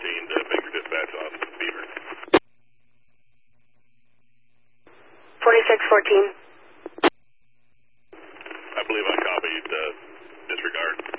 to Baker Dispatch on Beaver. 4614. I believe I copied disregard.